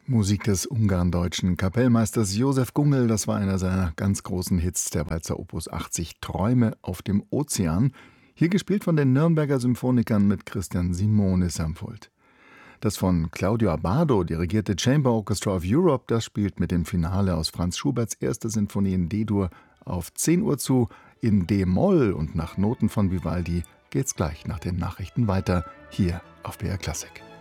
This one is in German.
Musik des ungarn-deutschen Kapellmeisters Josef Gungel, das war einer seiner ganz großen Hits, der Walzer Opus 80 Träume auf dem Ozean, hier gespielt von den Nürnberger Symphonikern mit Christian Simonis am Pult. Das von Claudio Abbado dirigierte Chamber Orchestra of Europe, das spielt mit dem Finale aus Franz Schuberts erster Sinfonie in D-Dur auf 10 Uhr zu, in D-Moll, und nach Noten von Vivaldi geht's gleich nach den Nachrichten weiter, hier auf BR Klassik.